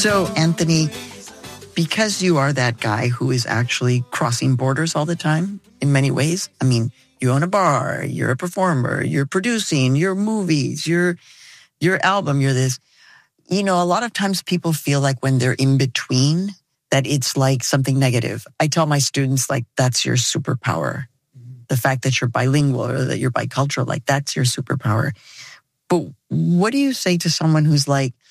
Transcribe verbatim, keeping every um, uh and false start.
So, Anthony, because you are that guy who is actually crossing borders all the time in many ways, I mean, you own a bar, you're a performer, you're producing your movies, your your album, you're this. You know, a lot of times people feel like when they're in between, that it's like something negative. I tell my students, like, that's your superpower. The fact that you're bilingual or that you're bicultural, like, that's your superpower. But what do you say to someone who's like,